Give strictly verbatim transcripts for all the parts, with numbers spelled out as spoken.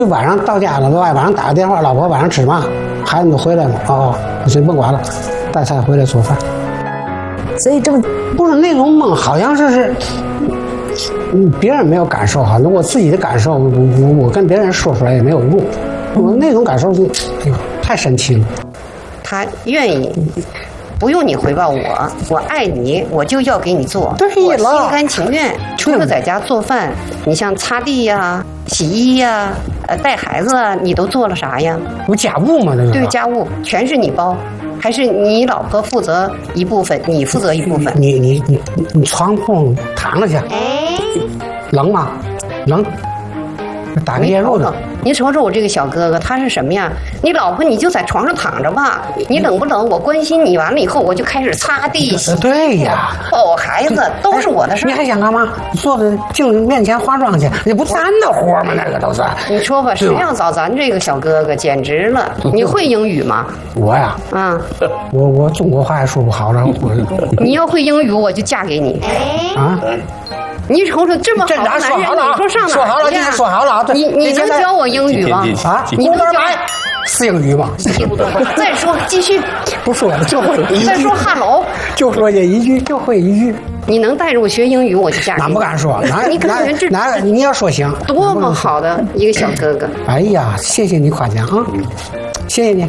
晚上到家了，晚上打个电话，老婆晚上吃嘛，孩子们都回来了，哦，先甭管了，带菜回来做饭。 所以这么不是那种梦，好像是是，嗯，别人没有感受哈，我自己的感受，我我我跟别人说出来也没有用，我那种感受就，哎呦，太神奇了。 他愿意。不用你回报我，我爱你，我就要给你做。 对了， 我心甘情愿。除了在家做饭，你像擦地呀、啊、洗衣呀、啊、呃带孩子啊，你都做了啥呀？ 有家务嘛，这个。 对，家务全是你包，还是你老婆负责一部分，你负责一部分？ 你你你你你床铺躺着去，冷吗？冷。打个夜路的。 您瞅瞅我这个小哥哥，他是什么呀？你老婆你就在床上躺着吧，你冷不冷？我关心你，完了以后我就开始擦地洗。 对呀， 抱孩子都是我的事。 你还想干嘛？坐在镜面前化妆去，那不咱的活吗？那个都是。 你说吧，谁要找咱这个小哥哥，简直了！你会英语吗？ 我呀， 啊， 我我中国话也说不好了。 你要会英语，我就嫁给你。 啊。 你瞅瞅这么好的男人，你说上哪？ 说好了，你说好了， 你你能教我英语吗？ 啊，你能教？是英语吗？ 再说，继续。 不说了，就会一句。 再说哈喽， 就说这一句，就会一句。 你能带着我学英语，我就嫁给你。 哪不敢说？哪你看人这哪你要说行， 多么好的一个小哥哥！ 哎呀，谢谢你夸奖啊，谢谢你。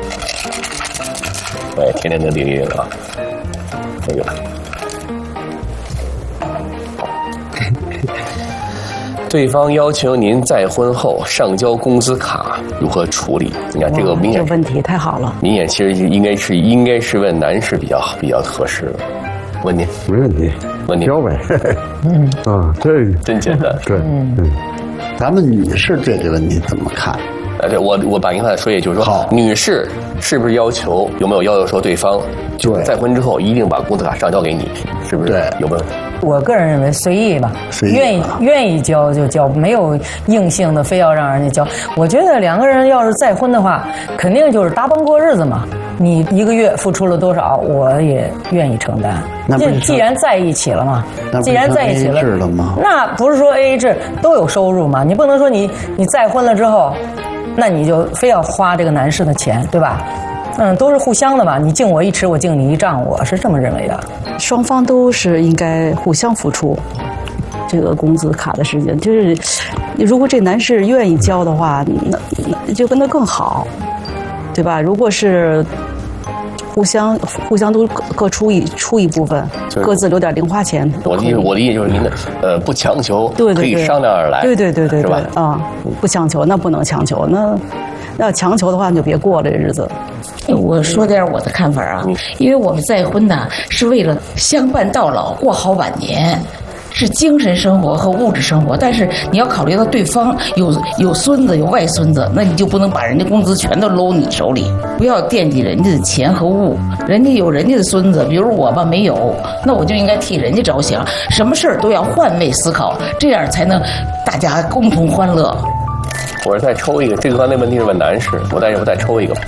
我也天天跟弟弟了，那个。对方要求您再婚后上交工资卡，如何处理？你看这个明显， 这问题太好了。 明显其实应该是应该是问男士比较比较合适的。问你， 没问题， 问你， 交呗。嗯啊，这真简单。 对， 嗯， 咱们女士对这个问题怎么看？ 哎，对我我把您话说一句，就是说，女士是不是要求有没有要求说对方就再婚之后一定把工资卡上交给你，是不是？ 对， 有没有？ 我个人认为随意吧，愿意愿意交就交，没有硬性的非要让人家交。我觉得两个人要是再婚的话，肯定就是搭帮过日子嘛。你一个月付出了多少，我也愿意承担。既既然在一起了嘛，既然在一起了，那不是说 A A 制都有收入嘛？你不能说你你再婚了之后，那你就非要花这个男士的钱，对吧？嗯，都是互相的嘛，你敬我一尺，我敬你一丈，我是这么认为的。 双方都是应该互相付出这个工资卡的时间，就是如果这男士愿意交的话，那那就跟他更好，对吧？如果是互相互相都各出一出一部分，各自留点零花钱。 我的意思，我的意思就是您的呃不强求， 对对对， 可以商量而来。 对对对对对， 是吧？ 啊，不强求，那不能强求，那要强求的话，你就别过了这日子。 我说点我的看法啊，因为我们再婚呢，是为了相伴到老，过好晚年。是精神生活和物质生活，但是你要考虑到对方有有孙子有外孙子，那你就不能把人家工资全都搂你手里，不要惦记人家的钱和物，人家有人家的孙子，比如我吧没有，那我就应该替人家着想，什么事儿都要换位思考，这样才能大家共同欢乐。 我再抽一个，这个刚才问题是问男士，我再我再抽一个，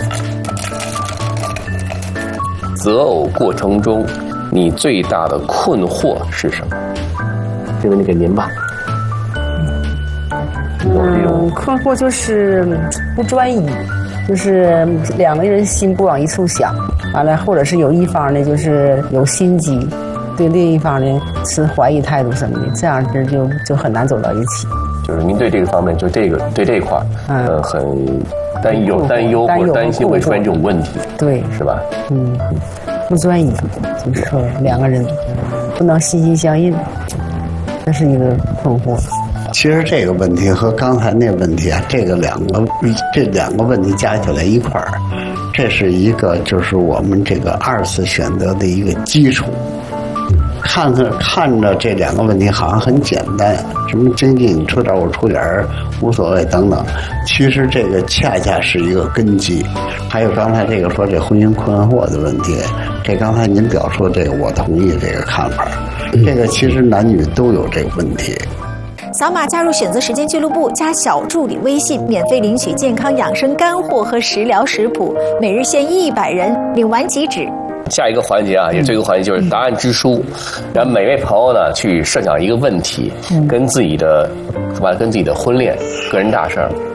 择偶过程中你最大的困惑是什么？这问题给您吧。 嗯，困惑就是不专一，就是两个人心不往一处想，完了，或者是有一方呢就是有心机，对另一方呢持怀疑态度什么的，这样子就就很难走到一起。 就是您对这个方面，就这个对这一块，嗯、呃，很担忧、担忧或者担心会出现这种问题， 对， 是吧？ 嗯，不专一，就是说两个人不能心心相印。这是一个困惑。 其实这个问题和刚才那个问题啊，这个两个这两个问题加起来一块儿，这是一个就是我们这个二次选择的一个基础。看着看着这两个问题好像很简单，什么经济你出点我出点无所谓等等，其实这个恰恰是一个根基。还有刚才这个说这婚姻困惑的问题，这刚才您表述这个我同意这个看法，这个其实男女都有这个问题。 扫码加入选择时间俱乐部，加小助理微信，免费领取健康养生干货和食疗食谱，每日限一百人，领完即止。 下一个环节啊，也这个环节就是答案之书，让每位朋友呢去设想一个问题，跟自己的，是吧？跟自己的婚恋、个人大事儿